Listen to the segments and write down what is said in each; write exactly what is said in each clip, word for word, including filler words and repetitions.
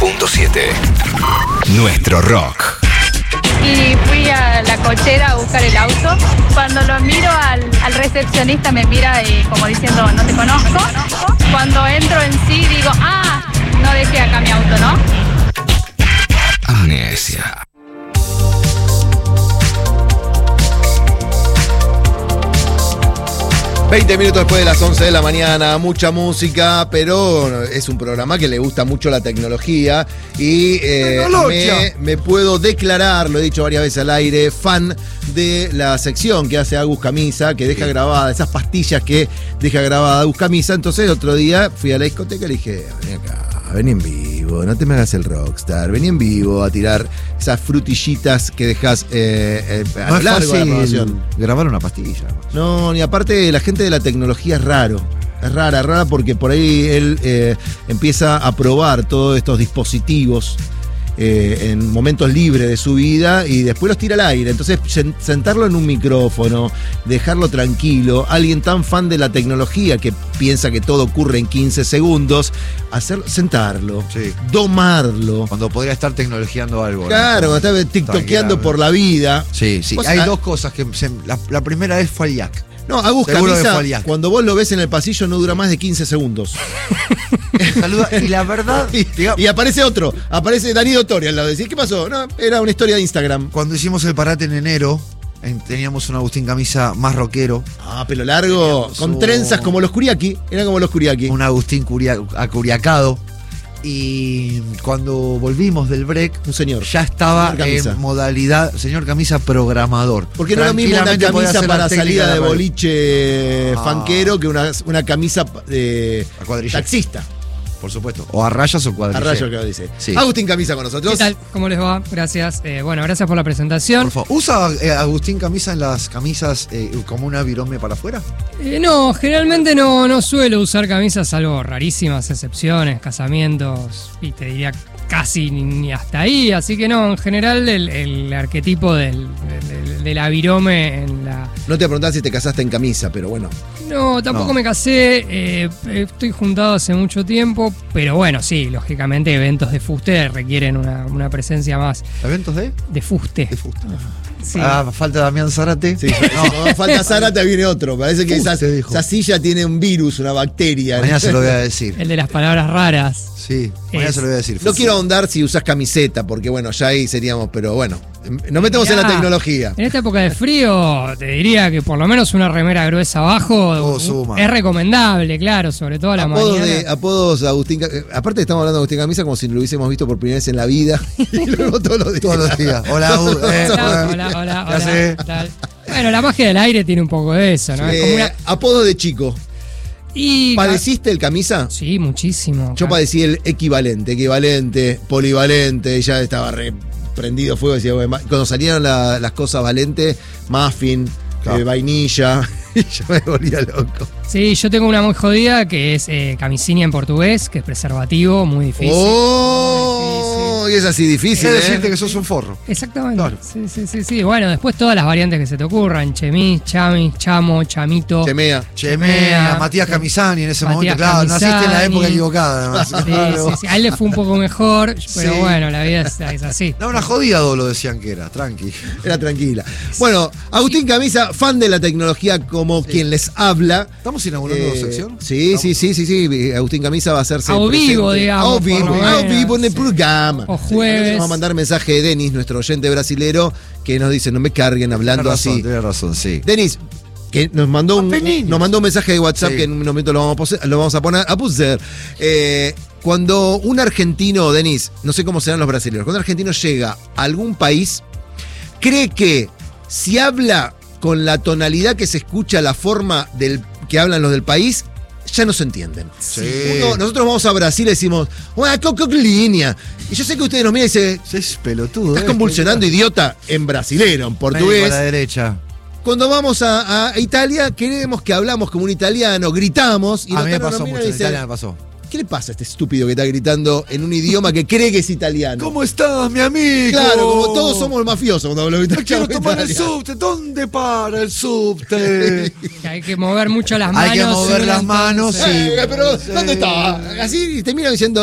punto siete. Nuestro rock. Y fui a la cochera a buscar el auto. Cuando lo miro al, al recepcionista me mira y como diciendo, no te conozco. Cuando entro en sí digo, ah, no dejé acá mi auto, ¿no? Amnesia. veinte minutos después de las once de la mañana, mucha música, pero es un programa que le gusta mucho la tecnología y eh, me, me puedo declarar, lo he dicho varias veces al aire, fan de la sección que hace Agus Camisa, que deja sí. grabada, esas pastillas que deja grabada Agus Camisa. Entonces el otro día fui a la discoteca y le dije, ven acá, ven en vivo, no te me hagas el rockstar, ven en vivo a tirar esas frutillitas que dejas eh, eh, a no lo largo de la programación. Grabar una pastilla. No, ni aparte la gente de la tecnología es raro. Es rara, rara porque por ahí él eh, empieza a probar todos estos dispositivos eh, en momentos libres de su vida y después los tira al aire. Entonces, sentarlo en un micrófono, dejarlo tranquilo, alguien tan fan de la tecnología que piensa que todo ocurre en quince segundos, hacerlo, sentarlo, sí. domarlo. Cuando podría estar tecnologiando algo. Claro, cuando está tiktokeando por la vida. Sí, sí. Hay a... dos cosas que se, la, la primera es fue al yak. No, Agus Camisa, cuando vos lo ves en el pasillo no dura más de quince segundos. Saluda, y la verdad... Y, y aparece otro, aparece Danilo Torri al lado. Decís, ¿qué pasó? No, era una historia de Instagram. Cuando hicimos el parate en enero, en, teníamos un Agustín Camisa más rockero. Ah, pelo largo, teníamos con un... trenzas como los Curiaki. Era como los Curiaki. Un Agustín curia, acuriacado. Y cuando volvimos del break, un señor ya estaba señor en modalidad, señor Camisa, programador. Porque no es lo mismo una camisa para salida de boliche ah. fanquero que una, una camisa de taxista. Por supuesto. O a rayas o cuadrillas. A rayas, que dice. Sí. Agustín Camisa con nosotros. ¿Qué tal? ¿Cómo les va? Gracias. Eh, bueno, gracias por la presentación. Por favor. ¿Usa eh, Agustín Camisa en las camisas eh, como una virome para afuera? Eh, no, generalmente no, no suelo usar camisas, salvo rarísimas excepciones, casamientos, y te diría casi ni hasta ahí. Así que no, en general el, el arquetipo del, del, de la virome en la... No te preguntás si te casaste en camisa, pero bueno. No, tampoco no. me casé. Eh, estoy juntado hace mucho tiempo. Pero bueno, sí, lógicamente eventos de fuste requieren una, una presencia más. ¿Eventos de? De fuste. De fuste. Sí. Ah, falta Damián Zárate. Sí, no, no falta Zárate, viene otro. Parece que esa, esa silla tiene un virus, una bacteria. Mañana se lo voy a decir. El de las palabras raras. Sí, mañana es. se lo voy a decir. No quiero ahondar si usas camiseta, porque bueno, ya ahí seríamos, pero bueno, nos metemos Mirá, en la tecnología. En esta época de frío, te diría que por lo menos una remera gruesa abajo oh, es recomendable, claro, sobre todo a la apodos mañana. De, apodos Agustín, aparte estamos hablando de Agustín Camisa como si lo hubiésemos visto por primera vez en la vida y luego todos los días. Todos los días. Hola, eh, hola, hola, hola, hola, hola tal. Bueno, la magia del aire tiene un poco de eso, ¿no? Eh, es como una... Apodo de chico. Y ¿Padeciste el Camisa? Sí, muchísimo. Yo claro. padecí el equivalente, equivalente, polivalente, ya estaba re prendido fuego. Decía, cuando salieron la, las cosas valentes, muffin, claro. eh, vainilla, y yo me volvía loco. Sí, yo tengo una muy jodida que es eh, camisinha en portugués, que es preservativo, muy difícil. ¡Oh! Y es así difícil, es ¿eh? decirte que sos un forro. Exactamente. Claro. Sí, sí, sí, sí. Bueno, después todas las variantes que se te ocurran. Chemis, Chami, Chamo, Chamito. Chemea. Chemea, Matías Camisani en ese Matías momento. Claro, Camisani. Naciste en la época equivocada, además. Sí, sí, sí. A él le fue un poco mejor, pero sí. bueno, la vida es, es así. No, una jodida lo decían que era, tranqui. Era tranquila. Bueno, Agustín Camisa, fan de la tecnología como sí. quien les habla. ¿Estamos inaugurando eh, sección? Sí, sí, sí, sí, sí. Agustín Camisa va a hacerse a vivo, digamos. A vivo, a vivo en el programa. O jueves. Vamos a mandar mensaje de Denis, nuestro oyente brasilero, que nos dice, no me carguen hablando tiene razón, así. Tiene razón, sí. Denis, que nos mandó un, nos mandó un mensaje de WhatsApp sí. que en un momento lo vamos a, poser, lo vamos a poner a poner. Eh, cuando un argentino, Denis, no sé cómo serán los brasileños, cuando un argentino llega a algún país, cree que si habla con la tonalidad que se escucha, la forma del que hablan los del país, ya no se entienden. Sí. Uno, nosotros vamos a Brasil y decimos, ¡una coco-línea! Y yo sé que ustedes nos miran y dicen, es pelotudo. Estás eh, convulsionando, idiota, en brasilero, en portugués. A la derecha. Cuando vamos a, a Italia, queremos que hablamos como un italiano, gritamos. Y a mí me pasó nos mucho, en Italia me pasó. ¿Qué le pasa a este estúpido que está gritando en un idioma que cree que es italiano? ¿Cómo estás, mi amigo? Claro, como todos somos mafiosos cuando hablamos italiano. Quiero tomar el subte. ¿Dónde para el subte? Hay que mover mucho las manos. Hay que mover las manos, sí. Eh, pero, ¿dónde está? Así te mira diciendo,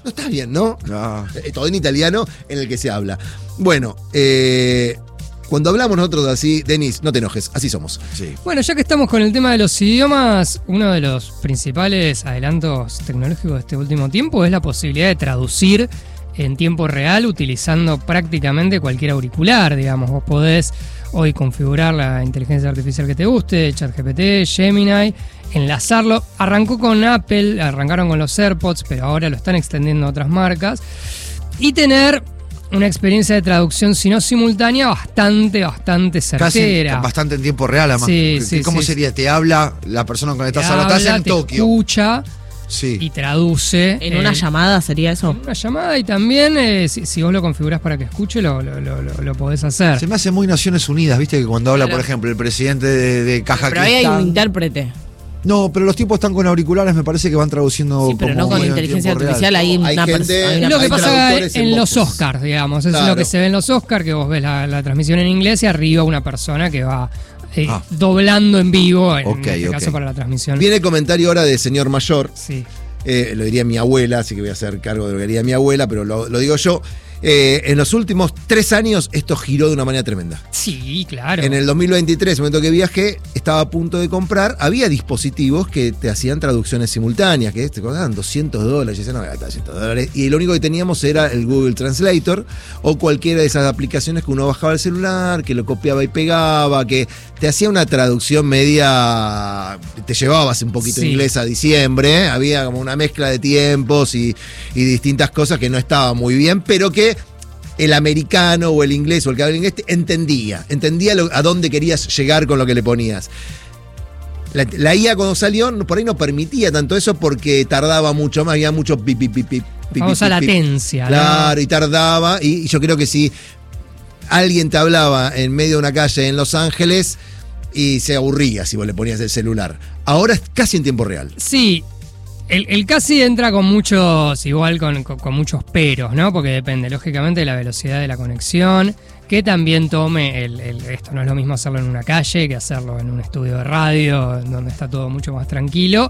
No está bien, ¿no? No. Eh, todo en italiano en el que se habla. Bueno, eh, cuando hablamos nosotros así, Denis, no te enojes, así somos. Sí. Bueno, ya que estamos con el tema de los idiomas, uno de los principales adelantos tecnológicos de este último tiempo es la posibilidad de traducir en tiempo real utilizando prácticamente cualquier auricular, digamos. Vos podés hoy configurar la inteligencia artificial que te guste, ChatGPT, Gemini, enlazarlo. Arrancó con Apple, arrancaron con los AirPods, pero ahora lo están extendiendo a otras marcas. Y tener una experiencia de traducción, si no simultánea, bastante, bastante certera. Casi bastante en tiempo real, además. Sí, sí, ¿Cómo sí. sería? Te habla la persona con la que estás hablando. Estás en te Tokio. escucha Sí. y traduce. ¿En una eh, llamada sería eso? En una llamada, y también, eh, si, si vos lo configurás para que escuche, lo, lo, lo, lo- lo podés hacer. Se me hace muy Naciones Unidas, viste, que cuando habla, Claro. por ejemplo, el presidente de, de Caja Pero ahí hay Cristal. un intérprete. No, pero los tipos están con auriculares, me parece que van traduciendo. Sí, pero como no con medio en inteligencia tiempo real. artificial. Hay No, hay una gente- persona. Es lo que hay pasa traductores en en los voces. Oscars, digamos. Es Claro. lo que se ve en los Oscars, que vos ves la, la transmisión en inglés y arriba una persona que va eh, Ah. doblando en vivo, en Ok, este ok. caso para la transmisión. Viene comentario ahora de señor mayor. Sí. Eh, lo diría mi abuela, así que voy a hacer cargo de lo que diría mi abuela, pero lo, lo digo yo. Eh, en los últimos tres años esto giró de una manera tremenda. Sí, claro. En el dos mil veintitrés, el momento que viajé, estaba a punto de comprar, había dispositivos que te hacían traducciones simultáneas, que te costaban doscientos dólares, y yo decía, no me gastar doscientos dólares, y lo único que teníamos era el Google Translator, o cualquiera de esas aplicaciones que uno bajaba al celular, que lo copiaba y pegaba, que te hacía una traducción media, te llevabas un poquito Sí. inglés a diciembre, ¿eh? Había como una mezcla de tiempos y, y distintas cosas que no estaban muy bien, pero que el americano o el inglés o el que habla inglés entendía, entendía lo- a dónde querías llegar con lo que le ponías. La, la I A cuando salió, por ahí no permitía tanto eso porque tardaba mucho más, había mucho pip, pip, pip, pip, pip, Famosa pip, pip. latencia, ¿no? Claro, y tardaba, y, y yo creo que si alguien te hablaba en medio de una calle en Los Ángeles y se aburría si vos le ponías el celular. Ahora es casi en tiempo real. Sí, el, el casi entra con muchos, igual con, con- con muchos peros, ¿no? Porque depende, lógicamente, de la velocidad de la conexión, que también tome el, el- esto no es lo mismo hacerlo en una calle que hacerlo en un estudio de radio, donde está todo mucho más tranquilo.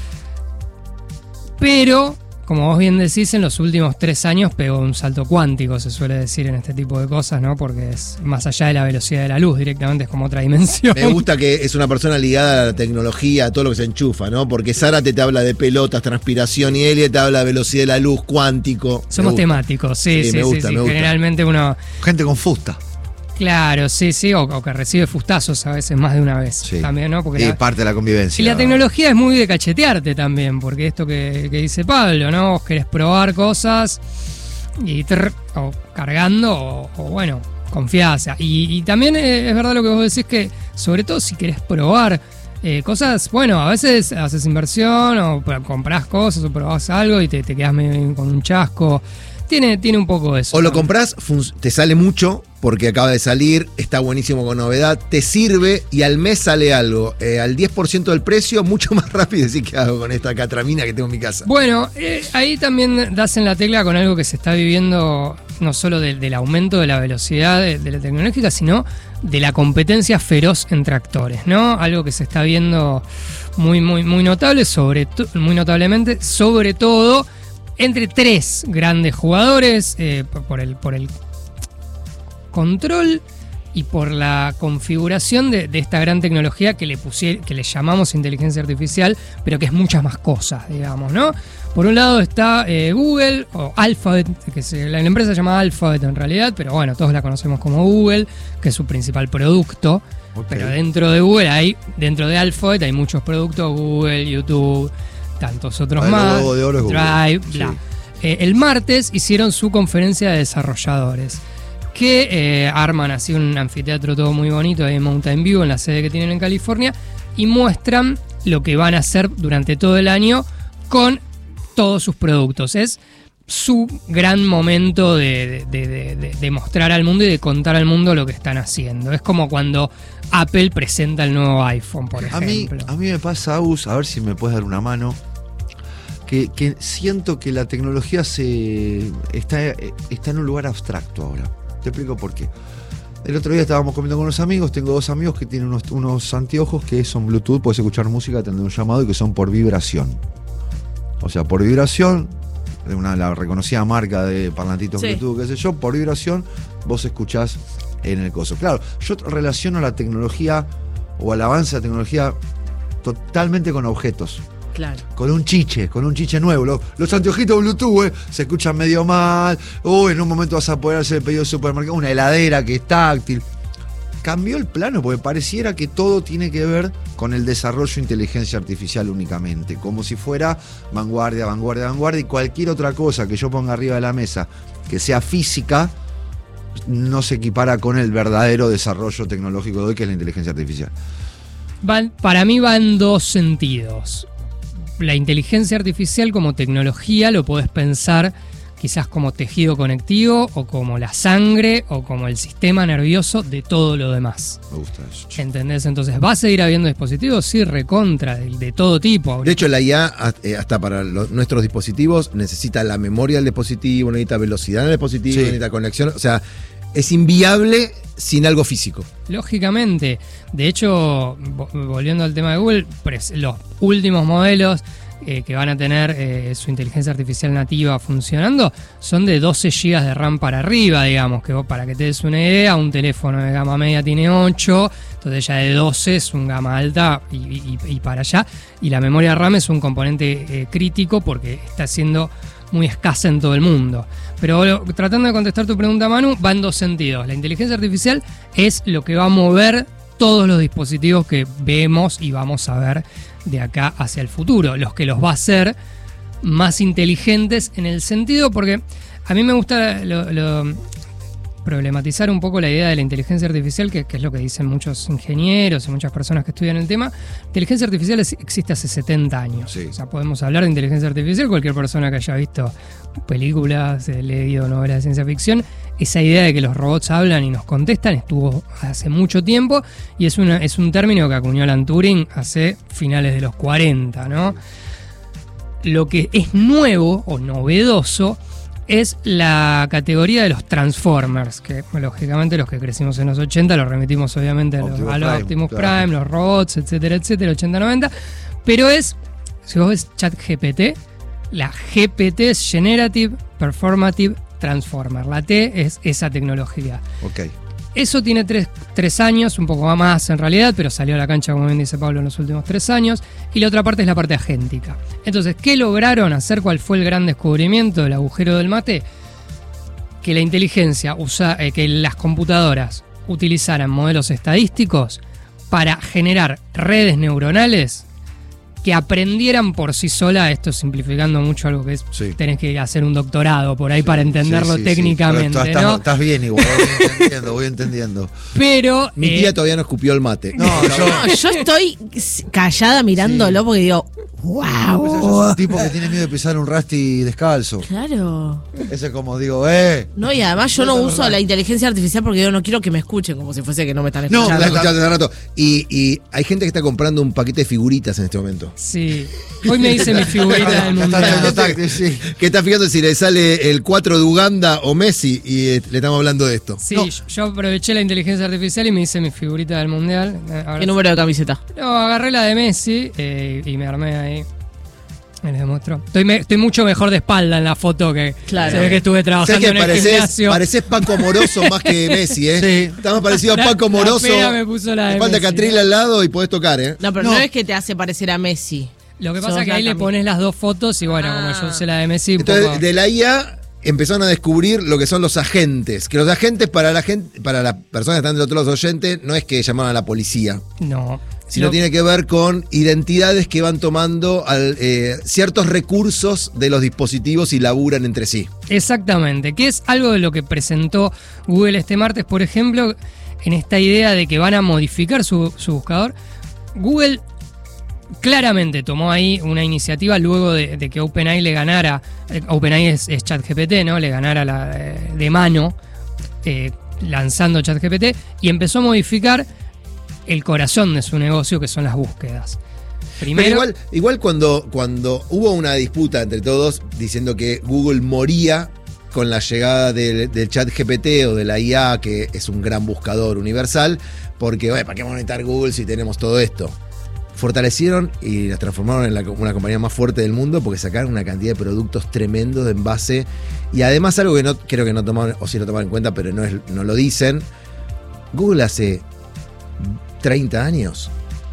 Pero, como vos bien decís, en los últimos tres años pegó un salto cuántico, se suele decir en este tipo de cosas, ¿no? Porque es más allá de la velocidad de la luz, directamente es como otra dimensión. Me gusta que es una persona ligada a la tecnología, a todo lo que se enchufa, ¿no? Porque Zárate te habla de pelotas, transpiración, y Elia te habla de velocidad de la luz, cuántico. Me Somos gusta. temáticos, sí, Sí, sí, me sí, gusta, sí. me gusta. Generalmente uno, Gente con fusta. claro, sí, sí, o, o que recibe fustazos a veces más de una vez Sí. también, ¿no? Porque Y la, parte de la convivencia. y la tecnología es muy de cachetearte también, porque esto que, que dice Pablo, ¿no? Vos querés probar cosas y trrr, o cargando, o, o bueno, confiás. Y, y también eh, es verdad lo que vos decís, que sobre todo si querés probar eh, cosas, bueno, a veces haces inversión o pr- comprás cosas o probás algo y te, te quedás medio con un chasco. Tiene, tiene un poco de eso. O lo ¿no? compras, fun- te sale mucho porque acaba de salir, está buenísimo con novedad, te sirve y al mes sale algo. Eh, al diez por ciento del precio, mucho más rápido. Decir, ¿qué hago con esta catramina que tengo en mi casa? Bueno, eh, ahí también das en la tecla con algo que se está viviendo, no solo del, del aumento de la velocidad de, de la tecnológica, sino de la competencia feroz entre actores, ¿no? Algo que se está viendo muy, muy, muy notable, sobre to- muy notablemente, sobre todo entre tres grandes jugadores, eh, por, por el, por el control y por la configuración de, de esta gran tecnología que le pusie- que le llamamos inteligencia artificial, pero que es muchas más cosas, digamos, ¿no? Por un lado está eh, Google, o Alphabet, que se- la, la empresa se llama Alphabet en realidad, pero bueno, todos la conocemos como Google, que es su principal producto. Ok. Pero dentro de Google hay, dentro de Alphabet hay muchos productos, Google, YouTube, tantos otros El más, huevo de oro es Google. Drive, Sí. bla. Eh, el martes hicieron su conferencia de desarrolladores, que eh, arman así un anfiteatro todo muy bonito ahí en Mountain View, en la sede que tienen en California, y muestran lo que van a hacer durante todo el año con todos sus productos. Es su gran momento de, de- de- de- de mostrar al mundo y de contar al mundo lo que están haciendo. Es como cuando Apple presenta el nuevo iPhone, por A mí, ejemplo. a mí me pasa, Agus, a ver si me puedes dar una mano, que, que siento que la tecnología se está, está en un lugar abstracto ahora. Te explico por qué. El otro día estábamos comiendo con los amigos, tengo dos amigos que tienen unos, unos anteojos que son Bluetooth, puedes escuchar música, tener un llamado y que son por vibración. O sea, por vibración de una la reconocida marca de parlantitos Sí. Bluetooth, qué sé yo, por vibración, vos escuchás en el coso. Claro, yo relaciono la tecnología o el avance de la tecnología totalmente con objetos. Claro. Con un chiche, con un chiche nuevo. Los, los anteojitos Bluetooth eh, se escuchan medio mal. Uy, en un momento vas a poder hacer el pedido de supermercado. Una heladera que es táctil. Cambió el plano porque pareciera que todo tiene que ver con el desarrollo de inteligencia artificial únicamente. Como si fuera vanguardia, vanguardia, vanguardia. Y cualquier otra cosa que yo ponga arriba de la mesa que sea física no se equipara con el verdadero desarrollo tecnológico de hoy, que es la inteligencia artificial. Van, para mí va en dos sentidos. La inteligencia artificial como tecnología lo podés pensar quizás como tejido conectivo o como la sangre o como el sistema nervioso de todo lo demás. Me gusta eso. ¿Entendés? Entonces, ¿va a seguir habiendo dispositivos? Sí, recontra, de, de todo tipo. De hecho, la I A, eh, hasta para los- nuestros dispositivos, necesita la memoria del dispositivo, necesita velocidad en el dispositivo, Sí. necesita conexión. O sea, es inviable sin algo físico. Lógicamente. De hecho, vo- volviendo al tema de Google, pres- los últimos modelos eh, que van a tener eh, su inteligencia artificial nativa funcionando son de doce gigas de RAM para arriba, digamos, que vos, para que te des una idea, un teléfono de gama media tiene ocho, entonces ya de doce es un gama alta y, y- y para allá. Y la memoria RAM es un componente eh, crítico porque está siendo muy escasa en todo el mundo. Pero lo- tratando de contestar tu pregunta, Manu, va en dos sentidos. La inteligencia artificial es lo que va a mover todos los dispositivos que vemos y vamos a ver de acá hacia el futuro. Los que los va a hacer más inteligentes en el sentido, porque a mí me gusta lo- lo- problematizar un poco la idea de la inteligencia artificial, que, que es lo que dicen muchos ingenieros y muchas personas que estudian el tema. La inteligencia artificial es- existe hace setenta años. Sí. O sea, podemos hablar de inteligencia artificial, cualquier persona que haya visto películas, eh, leído novelas de ciencia ficción, esa idea de que los robots hablan y nos contestan estuvo hace mucho tiempo y es, una, es un término que acuñó Alan Turing hace finales de los cuarenta, ¿no? Lo que es nuevo o novedoso es la categoría de los Transformers, que lógicamente los que crecimos en los ochenta los remitimos obviamente a los Optimus a los Prime, Optimus claro. Prime, los robots, etcétera, etcétera, ochenta noventa, pero es, si vos ves ChatGPT, la G P T es Generative Performative Transformer, la T es esa tecnología. Ok. Eso tiene tres, tres años, un poco más en realidad, pero salió a la cancha, como bien dice Pablo, en los últimos tres años. Y la otra parte es la parte agéntica. Entonces, ¿qué lograron hacer? ¿Cuál fue el gran descubrimiento del agujero del mate? Que la inteligencia, usa, eh, que las computadoras utilizaran modelos estadísticos para generar redes neuronales que aprendieran por sí sola, esto simplificando mucho algo que es, Sí. tenés que hacer un doctorado por ahí para entenderlo Sí, sí, sí. técnicamente, Pero estás, ¿no? estás bien igual, voy entendiendo, voy entendiendo. Pero Mi eh, tía todavía no escupió el mate. No, yo, No, yo estoy callada mirándolo porque digo, Pues wow. sos un tipo que tiene miedo de pisar un Rusty descalzo. Claro. Ese es como digo, eh. No, y además yo no uso la inteligencia artificial porque yo no quiero que me escuchen como si fuese que no me están No, escuchando. la escuchaste hace rato. Y, y hay gente que está comprando un paquete de figuritas en este momento. sí. Hoy me hice mi figurita del Ya está haciendo mundial. táctil, sí. Que está fijando si le sale el cuatro de Uganda o Messi y eh, le estamos hablando de esto. Sí, No. yo- yo aproveché la inteligencia artificial y me hice mi figurita del mundial. Eh, ahora- ¿Qué número de camiseta? No, agarré la de Messi eh, y me armé ahí. Me les demuestro. Estoy, me- estoy mucho mejor de espalda en la foto que Claro. se ve que estuve Sé trabajando que en el pareces, gimnasio. pareces Paco Moroso más que Messi, ¿eh? Sí. Está más parecido a La- Paco la Moroso. pera me puso la de Te falta Messi, Catril ¿no? al lado y podés tocar, ¿eh? No, pero No. no, es que te hace parecer a Messi. Lo que Sos pasa es que ahí le Zlatan. pones las dos fotos y bueno, como yo Ah. usé la de Messi, un Entonces, poco- de la I A empezaron a descubrir lo que son los agentes. Que los agentes para la gente, para las personas que están del otro lado, los oyentes, no es que llamaban a la policía, no. sino Lo- tiene que ver con identidades que van tomando al, eh, ciertos recursos de los dispositivos y laburan entre sí. Exactamente, que es algo de lo que presentó Google este martes, por ejemplo, en esta idea de que van a modificar su, su buscador. Google claramente tomó ahí una iniciativa luego de, de que OpenAI le ganara, eh, OpenAI es, es ChatGPT, ¿no? Le ganara la, eh, de mano eh, lanzando ChatGPT y empezó a modificar el corazón de su negocio, que son las búsquedas. Primero, Pero igual, igual cuando, cuando hubo una disputa entre todos diciendo que Google moría con la llegada del, del chat G P T o de la I A, que es un gran buscador universal, porque, bueno, ¿para qué vamos a necesitar Google si tenemos todo esto? fortalecieron y las transformaron en la, una compañía más fuerte del mundo porque sacaron una cantidad de productos tremendos de envase. Y además algo que no creo que no tomaron, o sí lo tomaron en cuenta, pero no, es, no lo dicen. Google hace treinta años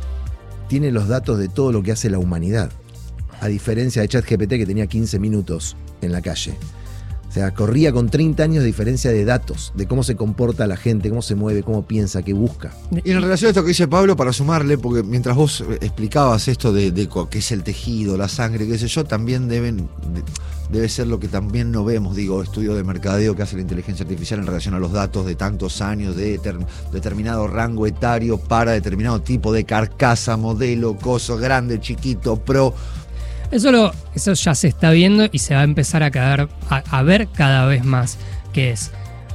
tiene los datos de todo lo que hace la humanidad. A diferencia de ChatGPT, que tenía quince minutos en la calle. O sea, corría con treinta años de diferencia de datos, de cómo se comporta la gente, cómo se mueve, cómo piensa, qué busca. Y en relación a esto que dice Pablo, para sumarle, porque mientras vos explicabas esto de, de qué es el tejido, la sangre, qué sé yo, también deben de, debe ser lo que también no vemos, digo, estudio de mercadeo que hace la inteligencia artificial en relación a los datos de tantos años, de ter, determinado rango etario para determinado tipo de carcasa, modelo, coso, grande, chiquito, pro. Eso, lo, eso ya se está viendo y se va a empezar a, quedar, a, a ver cada vez más, que es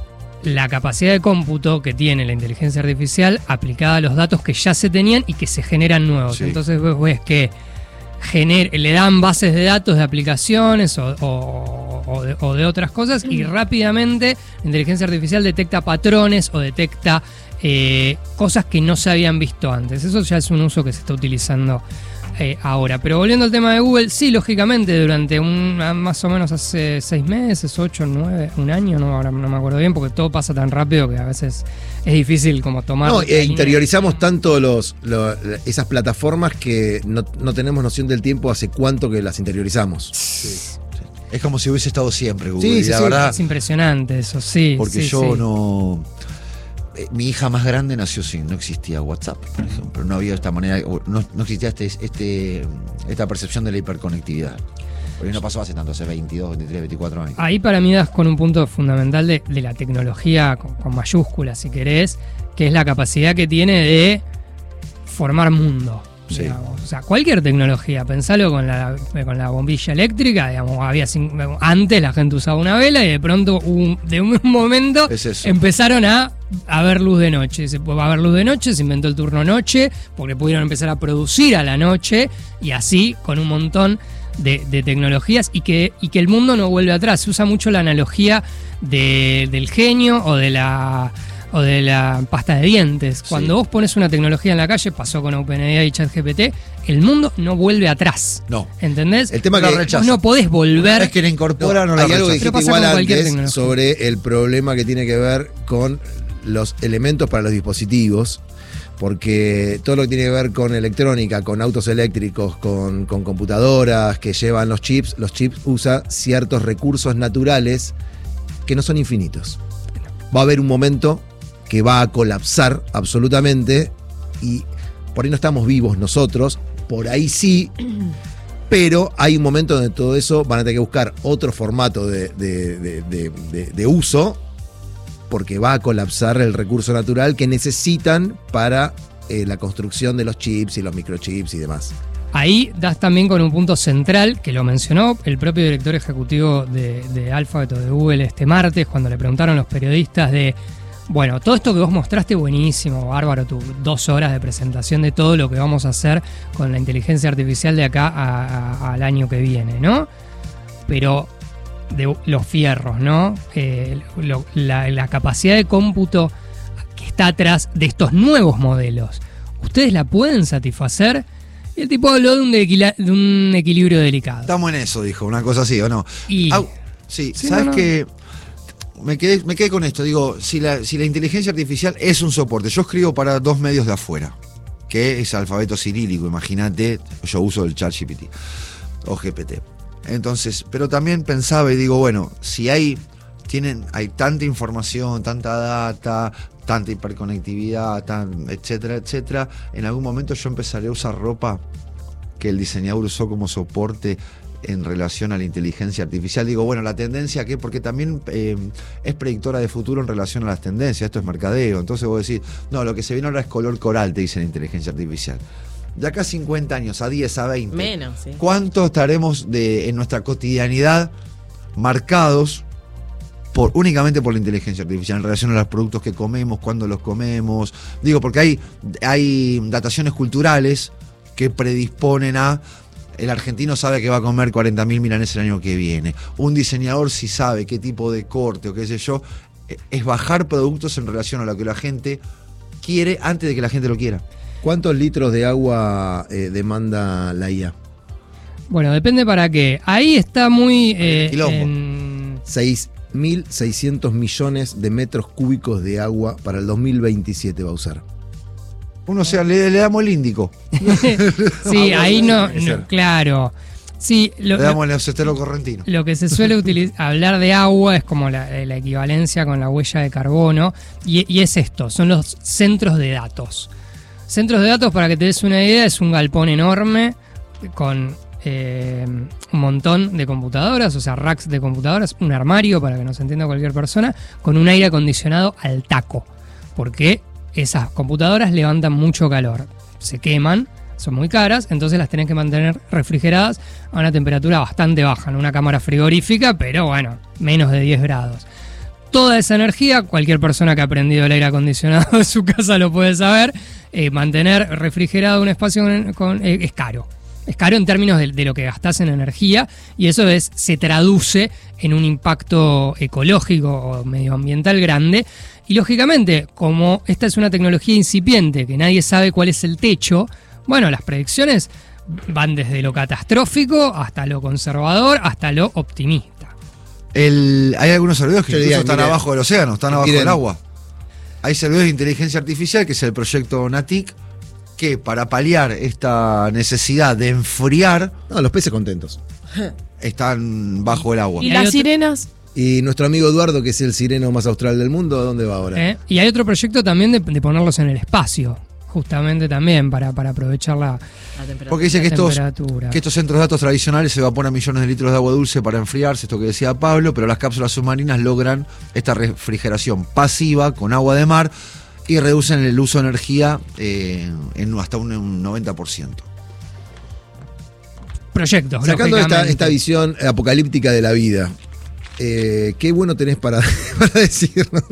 la capacidad de cómputo que tiene la inteligencia artificial aplicada a los datos que ya se tenían y que se generan nuevos. Sí. Entonces vos ves que gener, le dan bases de datos de aplicaciones o, o, o, de, o de otras cosas y rápidamente la inteligencia artificial detecta patrones o detecta eh, cosas que no se habían visto antes. Eso ya es un uso que se está utilizando Eh, ahora, pero volviendo al tema de Google, sí, lógicamente, durante un más o menos hace seis meses, ocho, nueve, un año, no, ahora no me acuerdo bien, porque todo pasa tan rápido que a veces es difícil como tomar. No, e interiorizamos tanto los, los esas plataformas que no, no tenemos noción del tiempo hace cuánto que las interiorizamos. Sí, sí. Es como si hubiese estado siempre Google. Sí, y sí, la sí, verdad, es impresionante eso, sí. Porque sí, yo sí. no. Eh, mi hija más grande nació sin, no existía WhatsApp, por ejemplo, no había esta manera, no, no existía este, este, esta percepción de la hiperconectividad. Porque no pasó hace tanto, hace veintidós, veintitrés, veinticuatro años. Ahí para mí das con un punto fundamental de, de la tecnología, con, con mayúsculas si querés, que es la capacidad que tiene de formar mundo. Sí. Digamos. O sea, cualquier tecnología, pensalo con la, con la bombilla eléctrica, digamos, había antes la gente usaba una vela y de pronto un, de un momento es empezaron a, a ver luz de noche. Se va a ver luz de noche, se inventó el turno noche, porque pudieron empezar a producir a la noche y así con un montón de, de tecnologías y que, y que el mundo no vuelve atrás. Se usa mucho la analogía de, del genio o de la o de la pasta de dientes. Cuando sí. vos pones una tecnología en la calle, pasó con OpenAI y ChatGPT, el mundo no vuelve atrás. No. ¿Entendés? El tema que vos no podés volver. Es que la incorpora, no, no la hay algo que dijiste igual antes tecnología. sobre el problema que tiene que ver con los elementos para los dispositivos. Porque todo lo que tiene que ver con electrónica, con autos eléctricos, con, con computadoras que llevan los chips, los chips usan ciertos recursos naturales que no son infinitos. Va a haber un momento que va a colapsar absolutamente y por ahí no estamos vivos nosotros, por ahí sí, pero hay un momento donde todo eso van a tener que buscar otro formato de, de, de, de, de, de uso porque va a colapsar el recurso natural que necesitan para eh, la construcción de los chips y los microchips y demás. Ahí das también con un punto central que lo mencionó el propio director ejecutivo de, de Alphabet o de Google este martes cuando le preguntaron los periodistas de bueno, todo esto que vos mostraste buenísimo, bárbaro, tu dos horas de presentación de todo lo que vamos a hacer con la inteligencia artificial de acá a, a, al año que viene, ¿no? Pero de los fierros, ¿no? Eh, lo, la, la capacidad de cómputo que está atrás de estos nuevos modelos, ¿ustedes la pueden satisfacer? Y el tipo habló de un, de, de un equilibrio delicado. Estamos en eso, dijo, una cosa así, ¿o no? Y, Au, sí, sí, ¿sabes no, no. qué? Me quedé, me quedé con esto, digo, si la, si la inteligencia artificial es un soporte, yo escribo para dos medios de afuera, que es alfabeto cirílico, imagínate, yo uso el ChatGPT o G P T. Entonces, pero también pensaba y digo, bueno, si hay, tienen, hay tanta información, tanta data, tanta hiperconectividad, tan, etcétera, etcétera, en algún momento yo empezaré a usar ropa que el diseñador usó como soporte en relación a la inteligencia artificial. Digo, bueno, la tendencia que, porque también eh, es predictora de futuro en relación a las tendencias, esto es mercadeo, entonces vos decís, no, lo que se viene ahora es color coral, te dice la inteligencia artificial. De acá a cincuenta años, a diez, a veinte, menos, sí. ¿Cuánto estaremos de, en nuestra cotidianidad marcados por, únicamente por la inteligencia artificial en relación a los productos que comemos, cuándo los comemos? Digo, porque hay, hay dataciones culturales que predisponen a el argentino sabe que va a comer cuarenta mil milanesas el año que viene. Un diseñador sí sabe qué tipo de corte o qué sé yo. Es bajar productos en relación a lo que la gente quiere antes de que la gente lo quiera. ¿Cuántos litros de agua eh, demanda la I A? Bueno, depende para qué. Ahí está muy... Eh, Quilombo. en- seis mil seiscientos millones de metros cúbicos de agua para el dos mil veintisiete va a usar. Uno, o sea, le, le damos el índico. sí, ahí no, tiene que ser. no, claro. Sí, lo, Le lo- damos el acetero correntino. Lo que se suele utiliz- hablar de agua es como la, la equivalencia con la huella de carbono, y, y es esto, son los centros de datos. Centros de datos, para que te des una idea, es un galpón enorme con eh, un montón de computadoras, o sea, racks de computadoras, un armario, para que nos entienda cualquier persona, con un aire acondicionado al taco, porque esas computadoras levantan mucho calor, se queman, son muy caras, entonces las tenés que mantener refrigeradas a una temperatura bastante baja, en una cámara frigorífica, pero bueno, menos de diez grados. Toda esa energía, cualquier persona que ha prendido el aire acondicionado de su casa lo puede saber, eh, mantener refrigerado un espacio con, con- eh, es caro. Es caro en términos de, de lo que gastás en energía, y eso es, se traduce en un impacto ecológico o medioambiental grande. Y lógicamente, como esta es una tecnología incipiente, que nadie sabe cuál es el techo, bueno, las predicciones van desde lo catastrófico hasta lo conservador, hasta lo optimista. El, hay algunos servidores que Yo incluso diría, están miren, abajo del océano, están abajo miren. del agua. Hay servidores de inteligencia artificial, que es el proyecto NATIC, que para paliar esta necesidad de enfriar, No, los peces contentos. están bajo el agua. ¿Y Y hay las otro- sirenas? Y nuestro amigo Eduardo, que es el sireno más austral del mundo, ¿a dónde va ahora? ¿Eh? Y hay otro proyecto también de, de ponerlos en el espacio, justamente también para, para aprovechar la, La temperatura. Porque dice que la estos, temperatura. que estos centros de datos tradicionales se evaporan millones de litros de agua dulce para enfriarse, esto que decía Pablo, pero las cápsulas submarinas logran esta refrigeración pasiva con agua de mar y reducen el uso de energía eh, en hasta un, un noventa por ciento. Proyectos, Sacando esta, lógicamente. esta visión apocalíptica de la vida, eh, ¿qué bueno tenés para, para decirnos?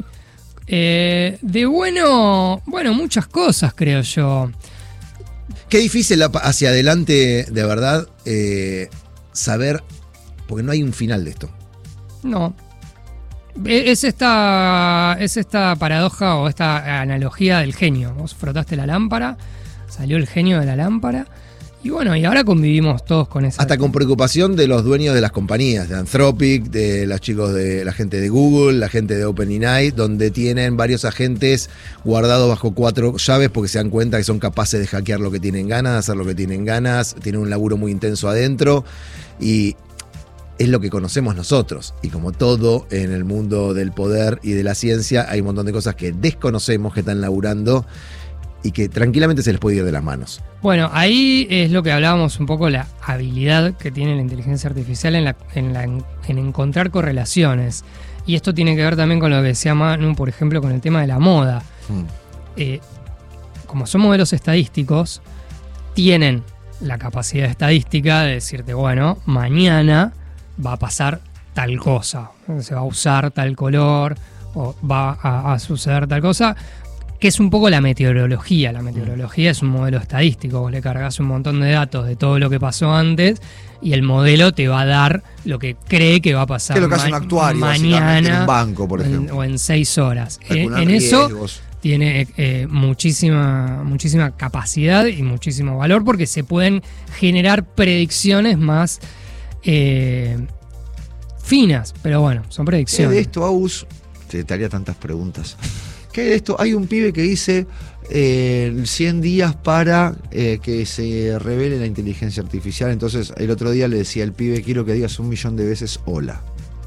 Eh, de bueno, bueno, muchas cosas creo yo. Qué difícil ap- hacia adelante, de verdad, eh, saber, porque no hay un final de esto. No. E- Es esta, es esta paradoja o esta analogía del genio. Vos frotaste la lámpara, salió el genio de la lámpara, y bueno, y ahora convivimos todos con esa. Hasta con preocupación de los dueños de las compañías, de Anthropic, de los chicos de la gente de Google, la gente de OpenAI, donde tienen varios agentes guardados bajo cuatro llaves porque se dan cuenta que son capaces de hackear lo que tienen ganas, de hacer lo que tienen ganas, tienen un laburo muy intenso adentro, y es lo que conocemos nosotros. Y como todo en el mundo del poder y de la ciencia, hay un montón de cosas que desconocemos que están laburando y que tranquilamente se les puede ir de las manos. Bueno, ahí es lo que hablábamos un poco, la habilidad que tiene la inteligencia artificial en, la, en, la, en encontrar correlaciones. Y esto tiene que ver también con lo que decía Manu, por ejemplo, con el tema de la moda. Mm. Eh, como son modelos estadísticos, tienen la capacidad estadística de decirte, bueno, mañana va a pasar tal cosa, se va a usar tal color, o va a, a suceder tal cosa, que es un poco la meteorología. La meteorología es un modelo estadístico, vos le cargas un montón de datos de todo lo que pasó antes y el modelo te va a dar lo que cree que va a pasar ¿Qué es lo que hace un ma- actuario, básicamente, mañana en un banco, por o en- ejemplo? o en seis horas. En, Calcular en eso riesgos. tiene eh, muchísima, muchísima capacidad y muchísimo valor, porque se pueden generar predicciones más eh, finas, pero bueno, son ¿Qué de predicciones. esto, Agus? Te, te haría tantas preguntas. ¿Qué de esto? Hay un pibe que dice eh, cien días para eh, que se revele la inteligencia artificial. Entonces, el otro día le decía al pibe, quiero que digas un millón de veces hola.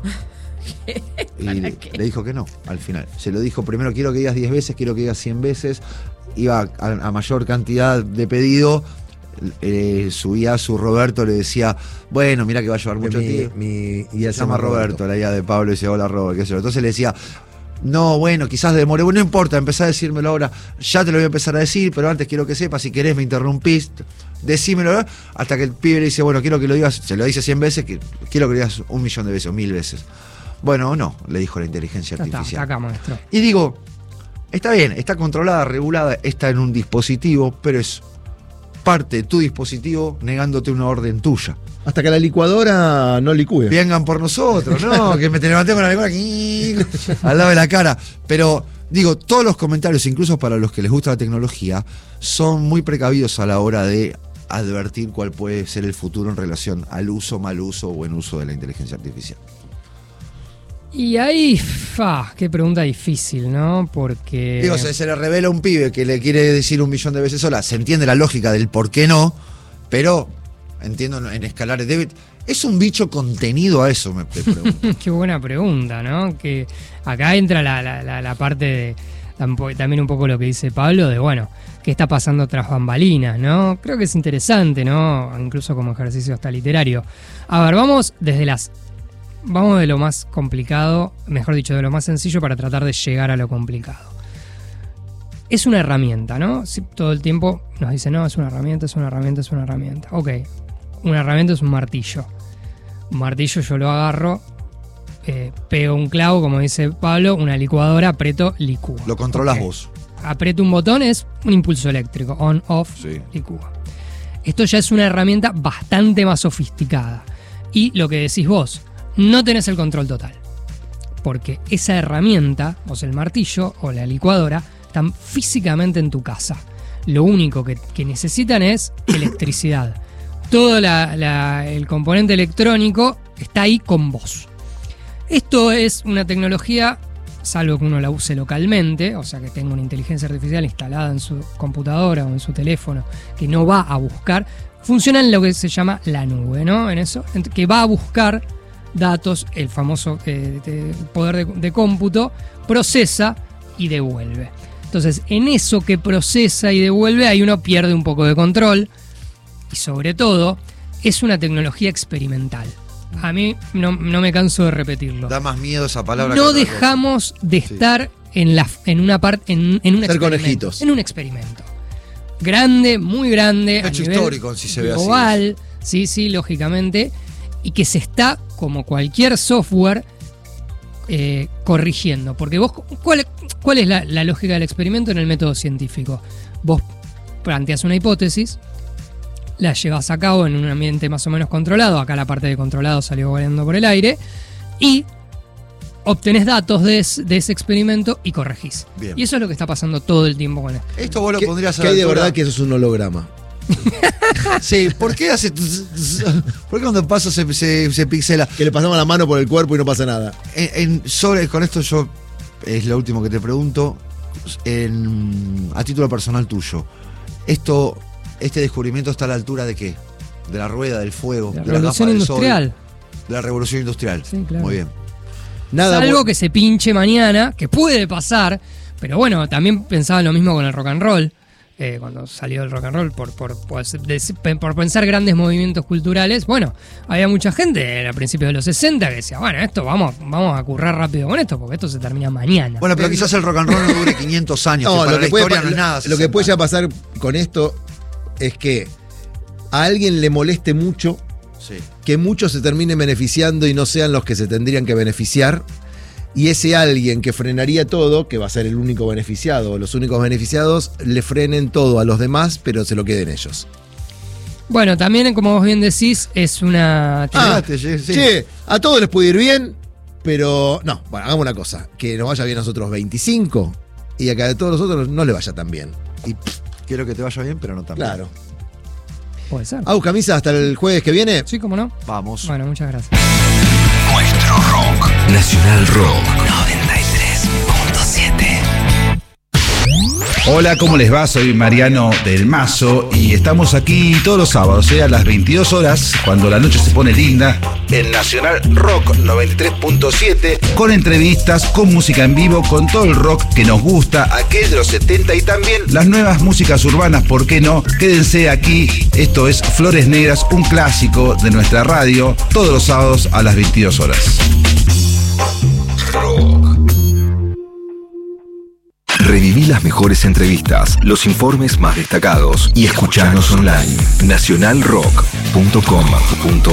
Y le, le dijo que no, al final. Se lo dijo primero, quiero que digas diez veces, quiero que digas cien veces. Iba a, a mayor cantidad de pedido. Eh, subía a su Roberto, le decía, bueno, mira que va a llevar mucho mi, tiempo. mi guía Se llama Roberto, la guía de Pablo, y dice, hola Robert, qué sé yo. Entonces le decía, no, bueno, quizás demore, bueno, no importa, empezá a decírmelo ahora, ya te lo voy a empezar a decir, pero antes quiero que sepas, si querés me interrumpís, decímelo, hasta que el pibe le dice, bueno, quiero que lo digas, se lo dice cien veces, que quiero que lo digas un millón de veces, o mil veces. Bueno, no, le dijo la inteligencia Ya está, artificial. está acá, maestro. Y digo, está bien, está controlada, regulada, está en un dispositivo, pero es parte de tu dispositivo negándote una orden tuya. Hasta que la licuadora no licúe. Vengan por nosotros, ¿no? Que me te levanté con la licuadora aquí, al lado de la cara. Pero, digo, todos los comentarios, incluso para los que les gusta la tecnología, son muy precavidos a la hora de advertir cuál puede ser el futuro en relación al uso, mal uso o buen uso de la inteligencia artificial. Y ahí, fa, qué pregunta difícil, ¿no? Porque... Digo, se, se le revela a un pibe que le quiere decir un millón de veces sola, se entiende la lógica del por qué no, pero entiendo en escalares de... ¿Es un bicho contenido a eso? Me pregunto. Qué buena pregunta, ¿no? Que acá entra la, la, la, la parte de... También un poco lo que dice Pablo, de bueno, qué está pasando tras bambalinas, ¿no? Creo que es interesante, ¿no? Incluso como ejercicio hasta literario. A ver, vamos desde las... Vamos de lo más complicado, mejor dicho, de lo más sencillo para tratar de llegar a lo complicado. Es una herramienta, ¿no? Si todo el tiempo nos dicen, no, es una herramienta, es una herramienta, es una herramienta. Ok, una herramienta es un martillo. Un martillo yo lo agarro, eh, pego un clavo, como dice Pablo, una licuadora, aprieto, licúa. Lo controlas okay. vos. Aprieto un botón, es un impulso eléctrico, on, off, sí. Licúa. Esto ya es una herramienta bastante más sofisticada. Y lo que decís vos, no tenés el control total. Porque esa herramienta, o sea, el martillo o la licuadora, están físicamente en tu casa. Lo único que, que necesitan es electricidad. Todo la, la, el componente electrónico está ahí con vos. Esto es una tecnología, salvo que uno la use localmente, o sea que tenga una inteligencia artificial instalada en su computadora o en su teléfono, que no va a buscar, funciona en lo que se llama la nube, ¿no? En eso, que va a buscar datos, el famoso eh, de poder de, de cómputo, procesa y devuelve. Entonces, en eso que procesa y devuelve, ahí uno pierde un poco de control y sobre todo, es una tecnología experimental. A mí no, no me canso de repetirlo. Da más miedo esa palabra. No dejamos de estar sí. en, la, en una parte, en, en un Ser experimento. Conejitos. En un experimento. Grande, muy grande. Hecho histórico, si se ve así. Global, sí, sí, lógicamente. Y que se está, como cualquier software, eh, corrigiendo. Porque vos, ¿cuál, cuál es la, la lógica del experimento en el método científico? Vos planteas una hipótesis, la llevas a cabo en un ambiente más o menos controlado, acá la parte de controlado salió volando por el aire, y obtenés datos de, es, de ese experimento y corregís. Bien. Y eso es lo que está pasando todo el tiempo con esto. Esto vos lo pondrías a la altura. ¿Qué hay de verdad que eso es un holograma? Sí, ¿por qué hace? ¿Por qué cuando pasa se, se, se pixela? Que le pasamos la mano por el cuerpo y no pasa nada. En, en, sobre, con esto yo, es lo último que te pregunto, en, a título personal tuyo, esto, este descubrimiento está a la altura de qué? De la rueda, del fuego, la de revolución la industrial. Sol, de la revolución industrial. Sí, claro. Muy bien. Nada Salvo por... que se pinche mañana, que puede pasar, pero bueno, también pensaba lo mismo con el rock and roll. Eh, cuando salió el rock and roll, por, por, por, por pensar grandes movimientos culturales, bueno, había mucha gente a principios de los sesenta que decía, bueno, esto vamos, vamos a currar rápido con esto, porque esto se termina mañana. Bueno, pero eh, quizás el rock and roll no dure quinientos años, no, que para lo que la puede, historia no es nada. Lo que puede ya pasar con esto es que a alguien le moleste mucho, sí. que muchos se terminen beneficiando y no sean los que se tendrían que beneficiar. Y ese alguien que frenaría todo, que va a ser el único beneficiado, los únicos beneficiados, le frenen todo a los demás, pero se lo queden ellos. Bueno, también, como vos bien decís, es una... Ah, sí. Che, a todos les puede ir bien, pero... No, bueno, hagamos una cosa, que nos vaya bien a nosotros veinticinco y a cada de todos los otros no le vaya tan bien. Y quiero que te vaya bien, pero no tan claro. bien. Puede ser. Agus Camisa, hasta el jueves que viene. Sí, cómo no. Vamos. Bueno, muchas gracias. Nuestro rock. Nacional Rock noventa y tres punto siete. Hola, ¿cómo les va? Soy Mariano del Mazo y estamos aquí todos los sábados, ¿eh? A las veintidós horas, cuando la noche se pone linda, en Nacional Rock noventa y tres punto siete, con entrevistas, con música en vivo, con todo el rock que nos gusta, aquel de los setenta y también las nuevas músicas urbanas, ¿por qué no? Quédense aquí, esto es Flores Negras, un clásico de nuestra radio, todos los sábados a las veintidós horas. Rock. Reviví las mejores entrevistas, los informes más destacados y escuchanos online. nacional rock punto com punto